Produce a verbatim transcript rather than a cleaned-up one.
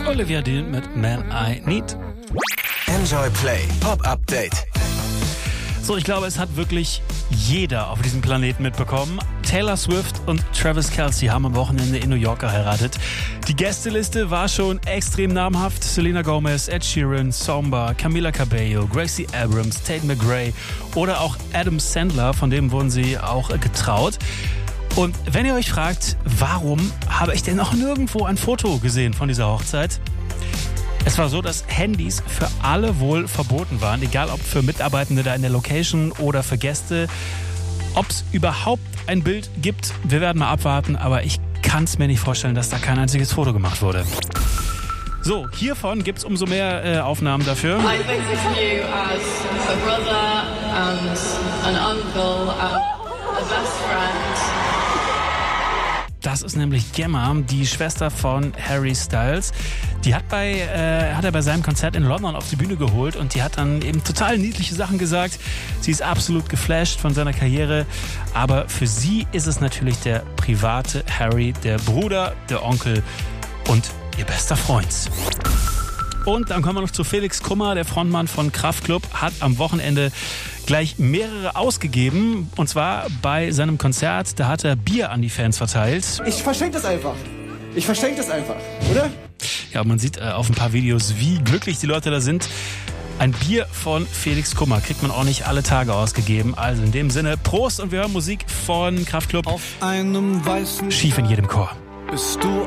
Olivia Dean mit Man I Need. Enjoy Play Pop Update. So, ich glaube, es hat wirklich jeder auf diesem Planeten mitbekommen. Taylor Swift und Travis Kelce haben am Wochenende in New York geheiratet. Die Gästeliste war schon extrem namhaft. Selena Gomez, Ed Sheeran, Somba, Camila Cabello, Gracie Abrams, Tate McRae oder auch Adam Sandler, von dem wurden sie auch getraut. Und wenn ihr euch fragt, warum habe ich denn noch nirgendwo ein Foto gesehen von dieser Hochzeit? Es war so, dass Handys für alle wohl verboten waren, egal ob für Mitarbeitende da in der Location oder für Gäste. Ob es überhaupt ein Bild gibt, wir werden mal abwarten, aber ich kann es mir nicht vorstellen, dass da kein einziges Foto gemacht wurde. So, hiervon gibt es umso mehr äh, Aufnahmen dafür. I think of you as a brother and an uncle and a best friend. Das ist nämlich Gemma, die Schwester von Harry Styles. Die hat, bei, äh, hat er bei seinem Konzert in London auf die Bühne geholt und die hat dann eben total niedliche Sachen gesagt. Sie ist absolut geflasht von seiner Karriere, aber für sie ist es natürlich der private Harry, der Bruder, der Onkel und ihr bester Freund. Und dann kommen wir noch zu Felix Kummer, der Frontmann von Kraftklub, hat am Wochenende gleich mehrere ausgegeben. Und zwar bei seinem Konzert, da hat er Bier an die Fans verteilt. Ich verschenke das einfach. Ich verschenke das einfach, oder? Ja, man sieht äh, auf ein paar Videos, wie glücklich die Leute da sind. Ein Bier von Felix Kummer kriegt man auch nicht alle Tage ausgegeben. Also in dem Sinne, Prost und wir hören Musik von Kraftklub. Auf einem weißen Schief in jedem Chor. bist du